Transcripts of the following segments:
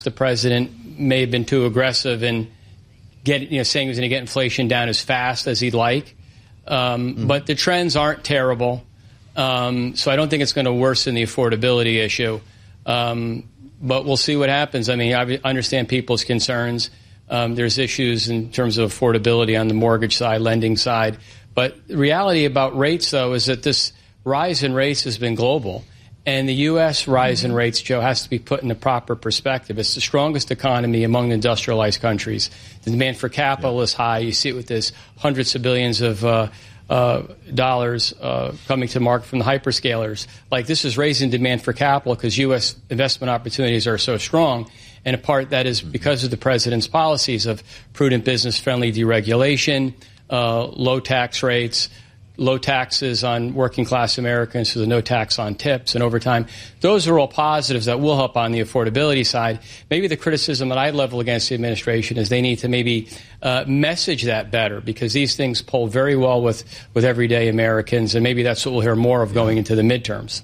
The president may have been too aggressive in saying he was going to get inflation down as fast as he'd like. But the trends aren't terrible. So I don't think it's going to worsen the affordability issue. But we'll see what happens. I mean, I understand people's concerns. There's issues in terms of affordability on the mortgage side, lending side. But the reality about rates, though, is that this rise in rates has been global. And the U.S. rise in rates, Joe, has to be put in the proper perspective. It's the strongest economy among the industrialized countries. The demand for capital is high. You see it with this hundreds of billions of dollars coming to market from the hyperscalers. Like, this is raising demand for capital because U.S. investment opportunities are so strong. And a part that is because of the president's policies of prudent business-friendly deregulation, low tax rates, low taxes on working-class Americans, so there's no tax on tips and overtime. Those are all positives that will help on the affordability side. Maybe the criticism that I level against the administration is they need to maybe message that better, because these things poll very well with everyday Americans, and maybe that's what we'll hear more of going into the midterms.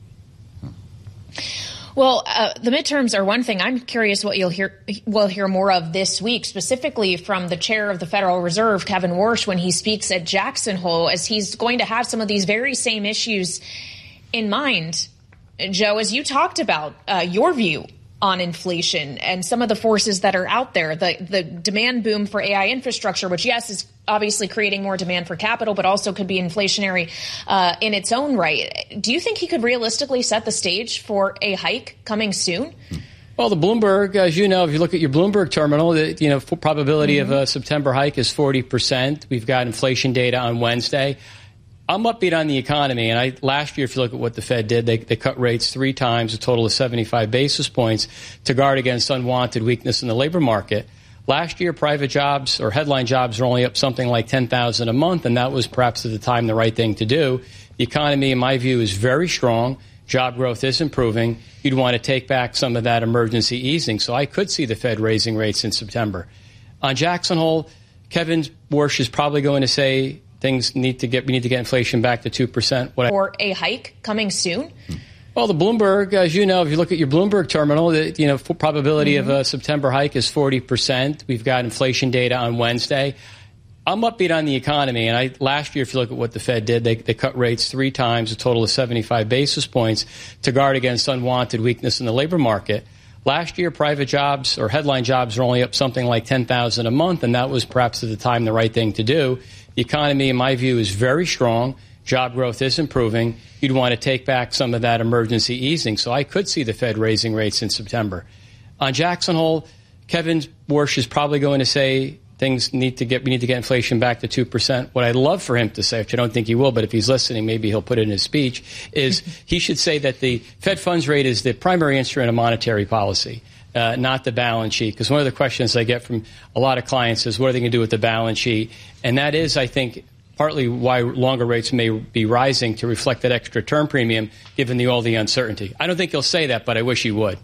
Well, the midterms are one thing. I'm curious what we'll hear more of this week, specifically from the chair of the Federal Reserve, Kevin Warsh, when he speaks at Jackson Hole, as he's going to have some of these very same issues in mind. Joe, as you talked about your view on inflation and some of the forces that are out there, the demand boom for AI infrastructure, which, yes, is obviously creating more demand for capital, but also could be inflationary in its own right. Do you think he could realistically set the stage for a hike coming soon? Well, the Bloomberg, as you know, if you look at your Bloomberg terminal, the probability of a September hike is 40%. We've got inflation data on Wednesday. I'm upbeat on the economy, and last year, if you look at what the Fed did, they cut rates 3 times, a total of 75 basis points, to guard against unwanted weakness in the labor market. Last year, private jobs or headline jobs were only up something like 10,000 a month, and that was perhaps at the time the right thing to do. The economy, in my view, is very strong. Job growth is improving. You'd want to take back some of that emergency easing, so I could see the Fed raising rates in September. On Jackson Hole, Kevin Warsh is probably going to say we need to get inflation back to 2%. Or a hike coming soon? Well, the Bloomberg, as you know, if you look at your Bloomberg terminal, the probability of a September hike is 40%. We've got inflation data on Wednesday. I'm upbeat on the economy, and last year, if you look at what the Fed did, they cut rates 3 times, a total of 75 basis points, to guard against unwanted weakness in the labor market. Last year, private jobs or headline jobs were only up something like 10,000 a month, and that was perhaps at the time the right thing to do. The economy, in my view, is very strong. Job growth is improving. You'd want to take back some of that emergency easing, so I could see the Fed raising rates in September. On Jackson Hole, Kevin Warsh is probably going to say we need to get inflation back to 2%. What I'd love for him to say, which I don't think he will, but if he's listening, maybe he'll put it in his speech, is he should say that the Fed funds rate is the primary instrument of monetary policy, not the balance sheet. Because one of the questions I get from a lot of clients is, what are they going to do with the balance sheet? And that is, I think, partly why longer rates may be rising, to reflect that extra term premium, given all the uncertainty. I don't think he'll say that, but I wish he would.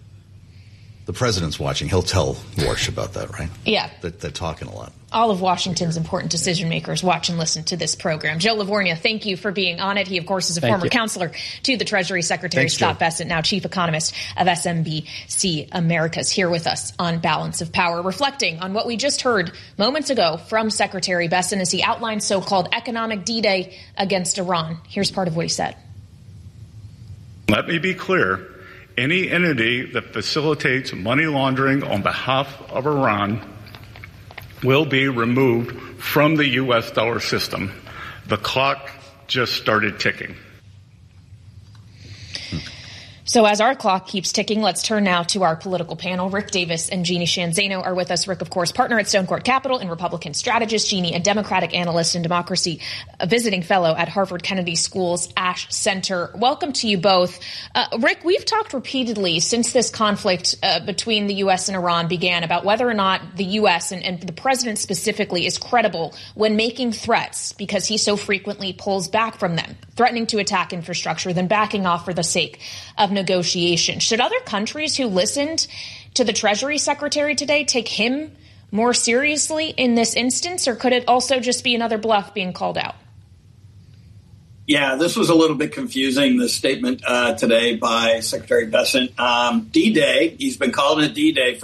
The president's watching. He'll tell Warsh about that, right? Yeah. They're talking a lot. All of Washington's important decision makers watch and listen to this program. Joe Livornia, thank you for being on it. He, of course, is a former counselor to the Treasury Secretary. Thanks, Scott Joe. Bessent, now chief economist of SMBC Americas, here with us on Balance of Power, reflecting on what we just heard moments ago from Secretary Bessent as he outlined so-called economic D-Day against Iran. Here's part of what he said. Let me be clear. Any entity that facilitates money laundering on behalf of Iran will be removed from the U.S. dollar system. The clock just started ticking. So as our clock keeps ticking, let's turn now to our political panel. Rick Davis and Jeannie Sheehan Zaino are with us. Rick, of course, partner at Stone Court Capital and Republican strategist. Jeannie, a Democratic analyst and democracy, a visiting fellow at Harvard Kennedy School's Ash Center. Welcome to you both. Rick, we've talked repeatedly since this conflict between the U.S. and Iran began about whether or not the U.S. and the president specifically is credible when making threats, because he so frequently pulls back from them, threatening to attack infrastructure, then backing off for the sake of negotiation. Should other countries who listened to the Treasury Secretary today take him more seriously in this instance, or could it also just be another bluff being called out? Yeah, this was a little bit confusing, the statement today by Secretary Bessent. D-Day, he's been calling it D-Day for